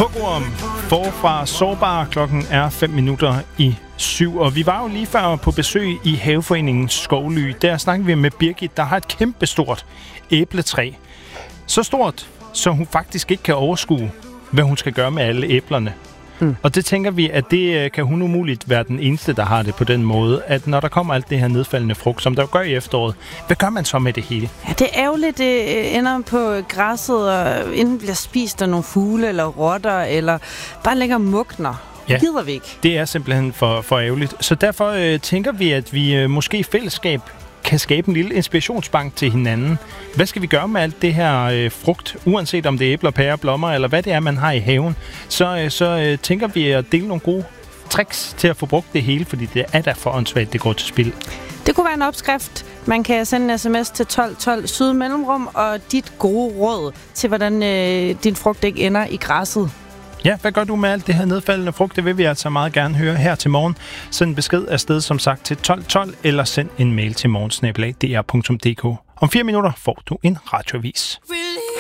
Hugorm forfra sårbar. Klokken er 7:05, og vi var jo lige før på besøg i Haveforeningen Skovly. Der snakkede vi med Birgit, der har et kæmpestort æbletræ. Så stort, så hun faktisk ikke kan overskue, hvad hun skal gøre med alle æblerne. Og det tænker vi, at det kan hun umuligt være den eneste, der har det på den måde, at når der kommer alt det her nedfaldende frugt, som der gør i efteråret, hvad gør man så med det hele? Ja, det er ærgerligt, det ender på græsset, og enten bliver spist af nogle fugle eller rotter, eller bare ligger mugner. Ja, det gider vi ikke. Det er simpelthen for ærgerligt. Så derfor tænker vi, at vi måske i fællesskab kan skabe en lille inspirationsbank til hinanden. Hvad skal vi gøre med alt det her frugt, uanset om det er æbler, pærer, blommer, eller hvad det er, man har i haven? Så tænker vi at dele nogle gode tricks til at få brugt det hele, fordi det er da for åndssvagt, det går til spil. Det kunne være en opskrift. Man kan sende en sms til 1212 syd mellemrum, og dit gode råd til, hvordan din frugt ikke ender i græsset. Ja, hvad gør du med alt det her nedfaldende frugt? Det vil vi altså meget gerne høre her til morgen. Send en besked afsted, som sagt, til 1212, eller send en mail til morgen@dr.dk. Om 4 minutter får du en radioavis.